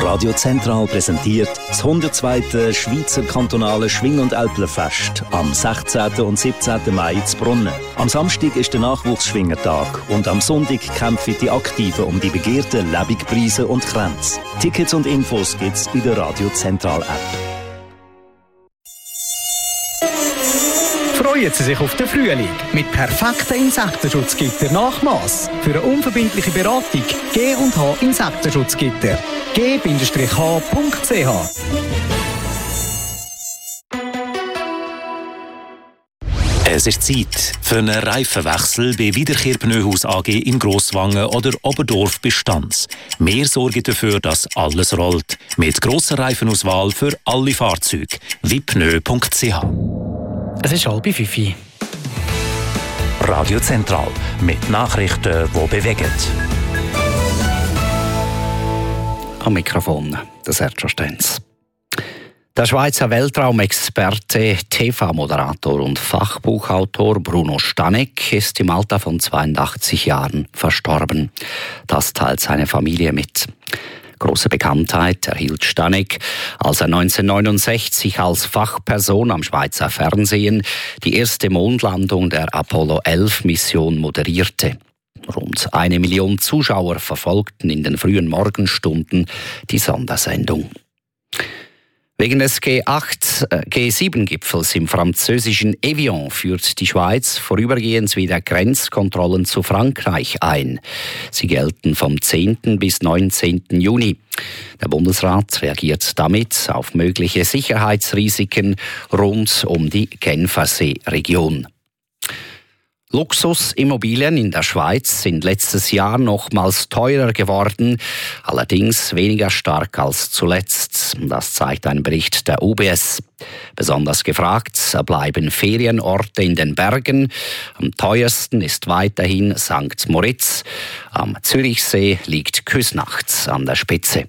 Radio Zentral präsentiert das 102. Schweizer kantonale Schwing- und Älplerfest am 16. und 17. Mai zu Brunnen. Am Samstag ist der Nachwuchsschwingertag und am Sonntag kämpfen die Aktiven um die begehrten Lebigpreise und Kränze. Tickets und Infos gibt's in der Radio Zentral App. Freuen Sie sich auf den Frühling mit perfekten Insektenschutzgitter Nachmaß. Für eine unverbindliche Beratung G&H Insektenschutzgitter. g-h.ch. Es ist Zeit für einen Reifenwechsel bei Wiederkehr Pneuhaus AG in Grosswangen oder Oberdorf Bestanz. Wir sorgen dafür, dass alles rollt. Mit grosser Reifenauswahl für alle Fahrzeuge. wie pneu.ch. Es ist 4:30. Radio Zentral mit Nachrichten, die bewegen. Am Mikrofon der Sergio Stenz. Der Schweizer Weltraumexperte, TV-Moderator und Fachbuchautor Bruno Stanek ist im Alter von 82 Jahren verstorben. Das teilt seine Familie mit. Große Bekanntheit erhielt Stanek, als er 1969 als Fachperson am Schweizer Fernsehen die erste Mondlandung der Apollo-11-Mission moderierte. Rund 1 Million Zuschauer verfolgten in den frühen Morgenstunden die Sondersendung. Wegen des G7-Gipfels im französischen Evian führt die Schweiz vorübergehend wieder Grenzkontrollen zu Frankreich ein. Sie gelten vom 10. bis 19. Juni. Der Bundesrat reagiert damit auf mögliche Sicherheitsrisiken rund um die Genfersee-Region. Luxusimmobilien in der Schweiz sind letztes Jahr nochmals teurer geworden, allerdings weniger stark als zuletzt. Das zeigt ein Bericht der UBS. Besonders gefragt bleiben Ferienorte in den Bergen. Am teuersten ist weiterhin St. Moritz. Am Zürichsee liegt Küsnacht an der Spitze.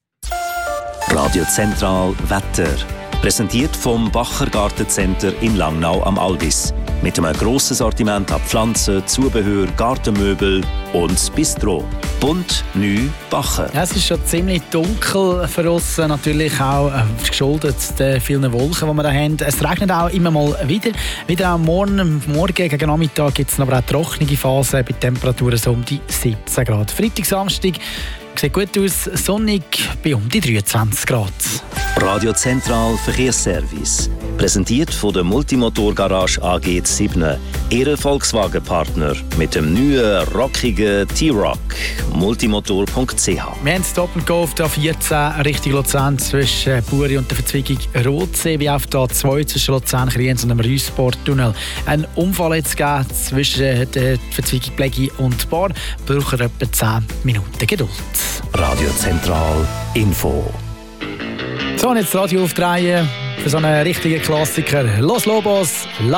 Radio Zentral Wetter. Präsentiert vom Bacher Gartencenter in Langnau am Albis. Mit einem grossen Sortiment an Pflanzen, Zubehör, Gartenmöbel und Bistro. Bunt, neu, Bacher. Ja, es ist schon ziemlich dunkel für uns, natürlich auch geschuldet den vielen Wolken, die wir da haben. Es regnet auch immer mal wieder. Wieder auch morgen gegen Nachmittag gibt es aber auch trockene Phasen bei Temperaturen so um die 17 Grad. Freitag, Samstag sieht gut aus, sonnig bei um die 23 Grad. Radio Zentral Verkehrsservice. Präsentiert von der Multimotor-Garage AG Zibne. Ihr Volkswagen-Partner mit dem neuen, rockigen T-Roc. Multimotor.ch. Wir haben Stop and Go auf der A14 Richtung Luzern zwischen Buri und der Verzweigung Rotsee, wie auf der A2 zwischen Luzern-Kriens und dem Rüssportunnel. Ein Unfall jetzt gegeben zwischen der Verzweigung Blegi und Bar. Brauchen etwa 10 Minuten Geduld. Radio Zentral Info. So, und jetzt das Radio aufdrehen für so einen richtigen Klassiker. Los Lobos!